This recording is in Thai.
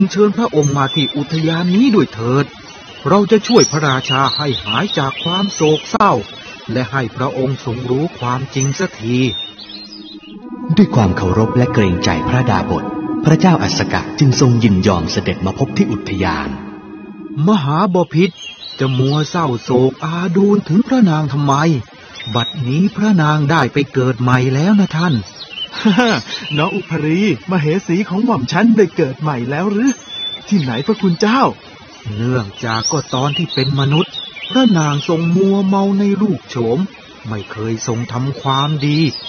เชิญพระองค์มาที่อุทยานนี้ด้วยเถิดเราจะช่วยพระราชาให้หายจากความโศกเศร้าและให้พระองค์ทรงรู้ความจริงสักทีด้วยความเคารพและเกรงใจพระดาบสพระเจ้าอัสสกะจึงทรงยินยอมเสด็จมาพบที่อุทยานมหาบพิตรจะมัวเศร้าโศกอาดูลถึงพระนางทำไมบัดนี้พระนางได้ไปเกิดใหม่แล้วนะท่านน้องอุปรีมเหสีของหม่อมฉันได้เกิดใหม่แล้วหรือที่ไหนพระคุณเจ้าเนื่องจากก็ตอนที่เป็นมนุษย์พระนางทรงมัวเมาในรูปโฉมไม่เคยทรงทำความดี